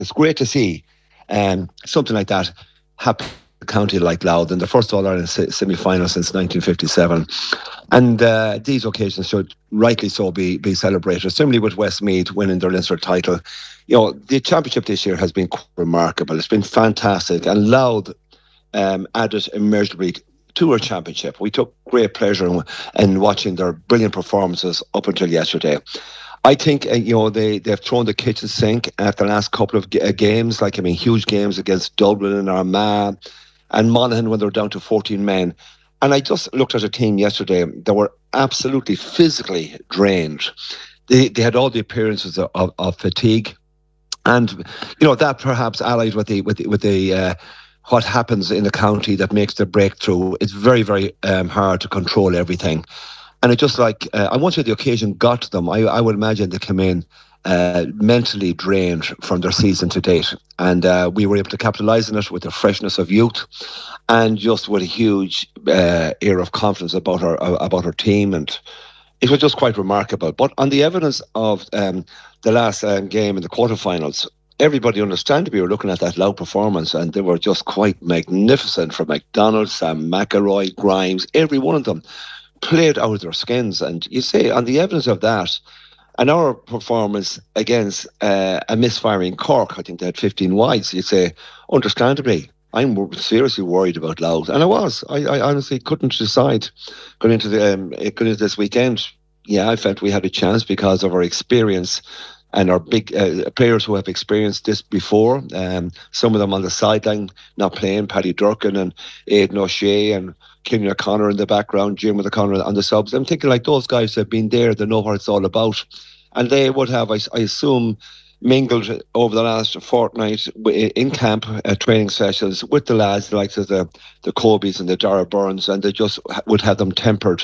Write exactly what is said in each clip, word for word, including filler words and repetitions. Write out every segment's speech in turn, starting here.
It's great to see um, something like that happen in a county like Louth, and the first All Ireland semi-final since nineteen fifty-seven. And uh, these occasions should rightly so be be celebrated. Similarly with Westmeath winning their Leinster title. You know, the championship this year has been quite remarkable. It's been fantastic, and Louth um, added immeasurably to our championship. We took great pleasure in, in watching their brilliant performances up until yesterday. I think uh, you know they they've thrown the kitchen sink at the last couple of g- uh, games. Like I mean, huge games against Dublin and Armagh and Monaghan when they were down to fourteen men. And I just looked at a team yesterday that were absolutely physically drained. They they had all the appearances of, of, of fatigue, and you know that perhaps allied with the with the, with the uh, what happens in the county that makes the breakthrough. It's very very um, hard to control everything. And it just like, uh, I won't say the occasion got to them. I, I would imagine they came in uh, mentally drained from their season to date. And uh, we were able to capitalise on it with the freshness of youth and just with a huge uh, air of confidence about our about our team. And it was just quite remarkable. But on the evidence of um, the last um, game in the quarterfinals, everybody understandably were looking at that Louth performance, and they were just quite magnificent from McDonald, Sam McElroy, Grimes, every one of them played out of their skins. And you say on the evidence of that and our performance against uh, a misfiring Cork, I think they had fifteen wides, you say understandably I'm seriously worried about Louth. And I was I, I honestly couldn't decide going into the um, going into this weekend. Yeah, I felt we had a chance because of our experience and our big uh, players who have experienced this before. Um, some of them on the sideline not playing, Paddy Durkin and Aidan O'Shea and Kimmy O'Connor in the background, Jim O'Connor on the subs. I'm thinking like those guys have been there, they know what it's all about. And they would have, I, I assume, mingled over the last fortnight in camp uh, training sessions with the lads, the likes of the, the Cobies and the Dara Burns, and they just would have them tempered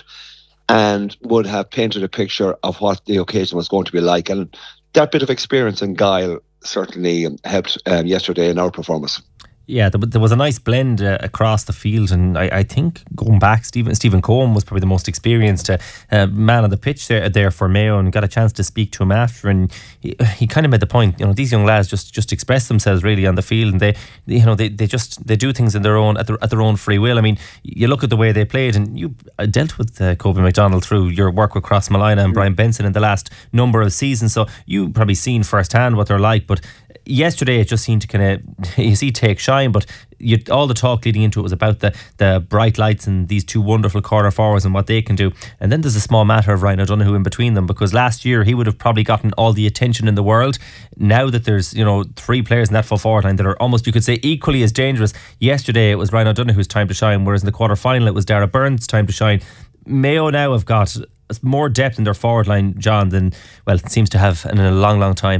and would have painted a picture of what the occasion was going to be like. And that bit of experience and guile certainly helped um, yesterday in our performance. Yeah, there, there was a nice blend uh, across the field, and I, I think going back, Stephen Stephen Cohen was probably the most experienced uh, uh, man on the pitch there, there for Mayo, and got a chance to speak to him after, and he, he kind of made the point, you know, these young lads just, just express themselves really on the field, and they, you know, they, they just they do things in their own at their, at their own free will. I mean, you look at the way they played, and you dealt with uh, Kobe McDonald through your work with Cross Malina and Brian Benson in the last number of seasons, so you probably seen firsthand what they're like. But yesterday it just seemed to kind of, you see, take shine, but you, all the talk leading into it was about the, the bright lights and these two wonderful corner forwards and what they can do. And then there's a small matter of Ryan O'Donoghue in between them, because last year he would have probably gotten all the attention in the world. Now that there's, you know, three players in that full forward line that are almost, you could say, equally as dangerous. Yesterday it was Ryan O'Donoghue's time to shine, whereas in the quarter final it was Dara Burns' time to shine. Mayo now have got more depth in their forward line, John, than, well, it seems to have in a long, long time.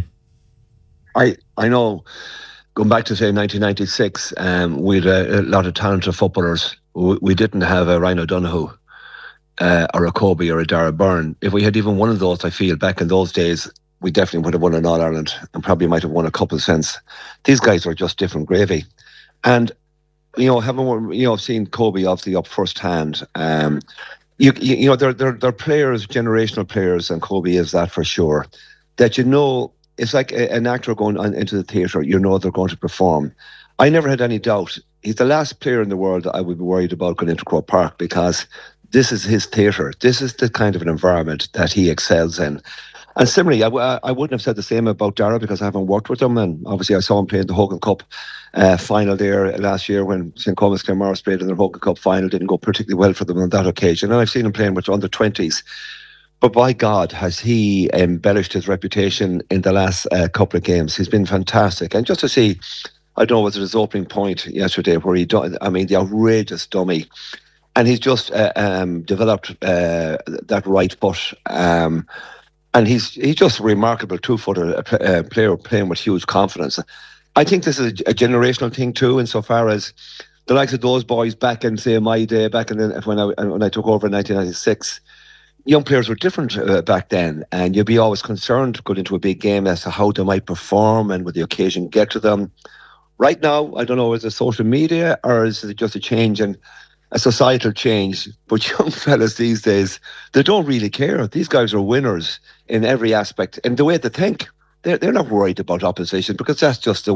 I, I know, going back to say nineteen ninety-six, um, we had a, a lot of talented footballers. We, we didn't have a Ryan O'Donoghue uh, or a Kobe or a Dara Byrne. If we had even one of those, I feel, back in those days, we definitely would have won an All-Ireland and probably might have won a couple since. These guys are just different gravy. And, you know, having, you know, seen Kobe obviously up first hand, um, you, you, you know, they're, they're, they're players, generational players, and Kobe is that for sure, that you know, it's like a, an actor going on into the theatre, you know they're going to perform. I never had any doubt. He's the last player in the world that I would be worried about going into Croke Park, because this is his theatre. This is the kind of an environment that he excels in. And similarly, I, I wouldn't have said the same about Dara, because I haven't worked with him. And obviously I saw him play in the Hogan Cup uh, final there last year when Saint Comas Claremorris played in the Hogan Cup final. Didn't go particularly well for them on that occasion. And I've seen him playing with under twenties. But by God, has he embellished his reputation in the last uh, couple of games. He's been fantastic. And just to see, I don't know, was it his opening point yesterday where he, do, I mean, the outrageous dummy. And he's just uh, um, developed uh, that right foot. Um, and he's he's just a remarkable two-footer uh, player playing with huge confidence. I think this is a, a generational thing too, insofar as the likes of those boys back in, say, my day, back in the, when I when I took over in nineteen ninety-six, young players were different uh, back then, and you'd be always concerned going into a big game as to how they might perform and would the occasion get to them. Right now, I don't know, is it social media or is it just a change in a societal change? But young fellas these days, they don't really care. These guys are winners in every aspect. And the way they think, they're, they're not worried about opposition because that's just the